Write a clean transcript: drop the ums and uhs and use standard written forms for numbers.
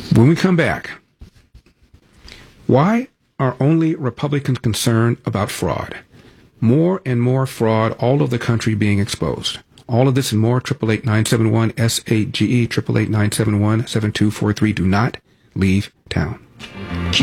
When we come back, why are only Republicans concerned about fraud? More and more fraud all over the country being exposed. All of this and more, 888-971-SAGE, 888-971-7243. Do not leave town.